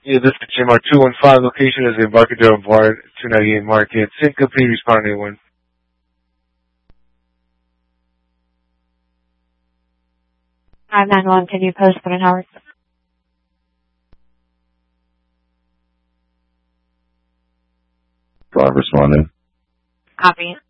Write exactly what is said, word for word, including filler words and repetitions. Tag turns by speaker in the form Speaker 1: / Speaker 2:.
Speaker 1: Yeah, this is Jim. Our two one five location is Embarcadero Boulevard, two ninety-eight Market. Same company, respond to anyone.
Speaker 2: five nine one, can you post for an hour?
Speaker 3: five responding.
Speaker 2: Copy.